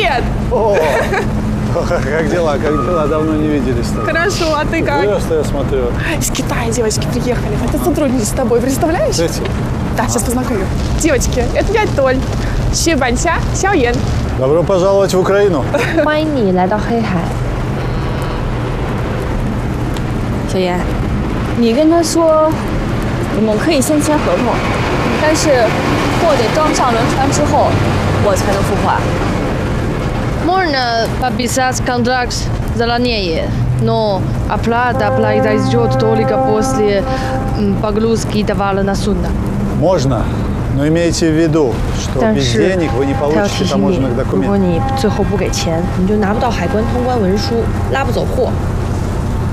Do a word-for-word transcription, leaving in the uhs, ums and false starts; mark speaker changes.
Speaker 1: Привет!
Speaker 2: О, как дела? Как дела? Давно не виделись-то.
Speaker 1: Хорошо, а ты как?
Speaker 2: Звезды, я смотрю.
Speaker 1: Из Китая девочки приехали. Это сотрудничать с тобой, представляешь?
Speaker 2: Эти?
Speaker 1: Да, сейчас познакомлю. Девочки, это дядя Толь. Щебанча, Сяоен.
Speaker 2: Добро пожаловать в Украину.
Speaker 3: 欢迎你来到黑海。小妍，你跟他说，我们可以先签合同，但是货得装上轮船之后，我才能付款。
Speaker 4: Можно подписать контракт заранее, но оплата произойдет только после погрузки товара на судно.
Speaker 2: Можно, но имейте в виду, что
Speaker 3: 但
Speaker 2: без
Speaker 3: 是
Speaker 2: денег вы не
Speaker 3: 他要
Speaker 2: получите
Speaker 3: 提醒你，
Speaker 2: таможенных
Speaker 3: 如果
Speaker 2: документов.
Speaker 3: 你最后不给钱，你就拿不到海关通关文书，拉不走货。